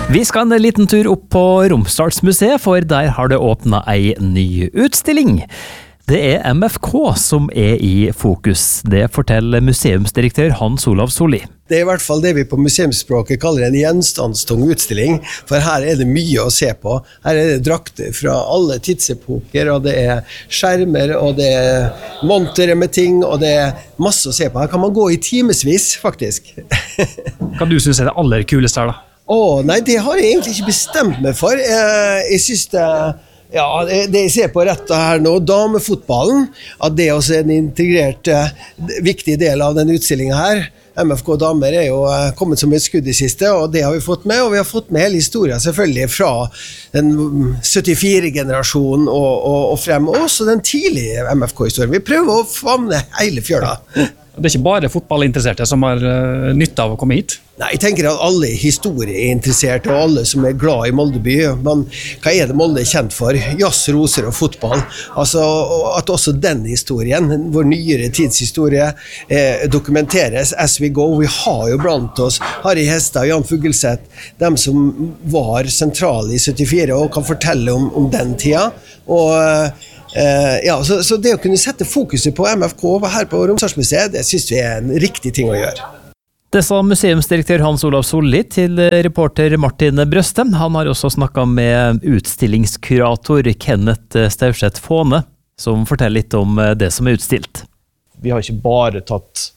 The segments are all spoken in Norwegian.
Vi skal en liten tur opp på Romsdalsmuseet, for der har det åpnet ei ny utstilling. Det MFK som i fokus. Det forteller museumsdirektør Hans Olav Solli. Det I hvert fall det vi på museumsspråket kaller en gjenstandstung utstilling, for her det mye å se på. Her det drakter fra alle tidsepoker, og det skjermer, og det montere med ting, og det masse å se på. Her kan man gå I timesvis, faktisk. Hva du synes det aller kuleste her da? Nei, det har jeg egentlig ikke bestemt meg for. Jeg synes det jeg ser på rett her nå, damefotballen, at det også en integrert viktig del av den utstillingen her. MFK damer jo kommet som et skudd I siste, og det har vi fått med, og vi har fått med hele historien selvfølgelig fra den 74-generasjonen og frem, og også den tidlige MFK-historien. Vi prøver å famne hele fjøla. Det ikke bare fotballinteresserte som har nytte av å komme hit? Nei, jeg tenker at alle historier interessert, og alle som glad I Moldeby. Men hva det Molde kjent for? Jazz, roser og fotball. Altså, at også den historien, vår nyere tidshistorie, dokumenteres as we go. Vi har jo blant oss Harry Hestad og Jan Fuglseth, dem som var sentrale I 74 og kan fortelle om den tida. Og så det å kunne sette fokuset på MFK her på Romsdalsmuseet, det synes vi en riktig ting å gjøre. Det sa museumsdirektør Hans Olav Solli til reporter Martin Brøste. Han har også snakket med utstillingskurator Kenneth Staurseth Fåne, som forteller litt om det som utstilt. Vi har ikke bare tatt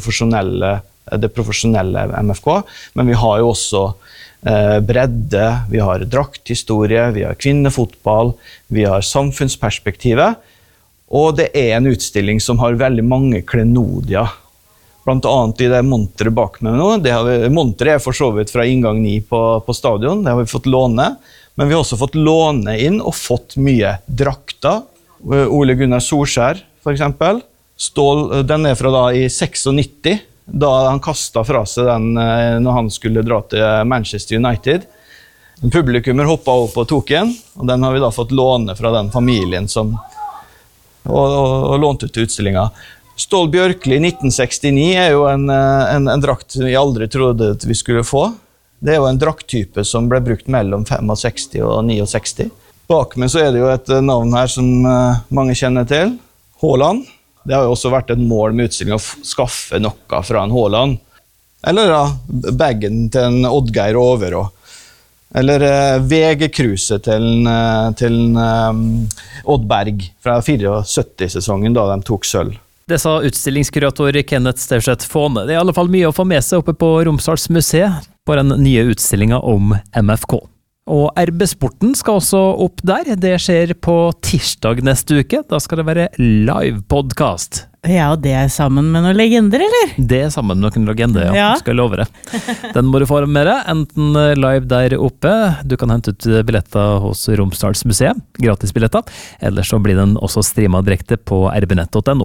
det profesjonelle MFK, men vi har jo også bredde, vi har drakthistorie, vi har kvinnefotball, vi har samfunnsperspektivet, og det en utstilling som har veldig mange klenodier. Blant annet I det monteret bak meg nå, monteret for så vidt fra inngang 9 på stadion, det har vi fått låne, men vi har også fått låne inn og fått mye drakter. Ole Gunnar Solskjær for eksempel, Stål, den fra da I 96, da han kastet fra seg den når han skulle dra til Manchester United. Publikummer hoppet opp og tok en, og den har vi da fått låne fra den familien som og lånt ut til utstillingen. Stål Bjørkli 1969 jo en drakt vi aldri trodde at vi skulle få. Det jo en drakttype som ble brukt mellom 65 og 69. Bak meg så det jo et navn her som mange kjenner til, Haaland. Det har jo også vært et mål med utstillingen å skaffe noe fra en Haaland. Eller da, baggen til en Oddgeir Overå. Eller VG-cruiset til Oddberg fra 74-sesongen da de tok sølv. Det sa utstillingskurator Kenneth Staurseth Fåne. Det I alle fall mye å få med seg oppe på Romsdalsmuseet på den nye utstillingen om MFK. Og RB-sporten skal også opp der. Det skjer på tirsdag neste uke. Da skal det være live-podcast. Ja, og det sammen med noen legender, eller? Det sammen med noen legender, ja. Skal jeg love det. Den må du få med deg, enten live der oppe. Du kan hente ut billetter hos Romsdalsmuseet, gratis billetter. Eller så blir den også streamet direkte på rbnett.no.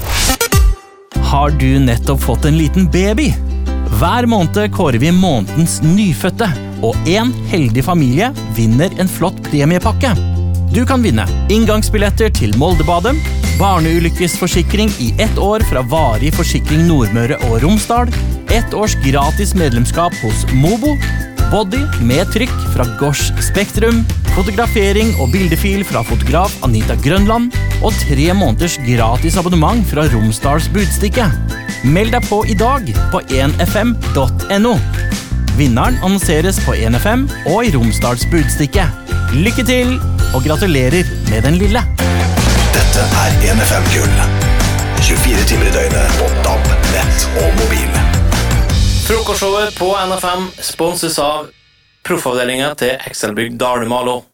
Har du nettopp fått en liten baby? Hver måned kårer vi månedens nyfødte, og en heldig familie vinner en flott premiepakke. Du kan vinne inngangsbilletter til Moldebadet, barneulykkesforsikring I 1 år fra Varig Forsikring Nordmøre og Romsdal, 1 års gratis medlemskap hos Mobo, body med trykk fra Gosh Spektrum, fotografering og bildefil fra fotograf Anita Grønland, og 3 måneders gratis abonnement fra Romsdals Budstikke. Meld deg på I dag på 1fm.no. Vinneren annonseres på 1FM og I Romsdals Budstikke. Lykke til, og gratulerer med den lille! Dette 1FM-gull. 24 timer I døgnet på DAB, nett og mobil. Frokostshowet på NFM sponses av proffavdelingen til Excelbygg Dalumalo.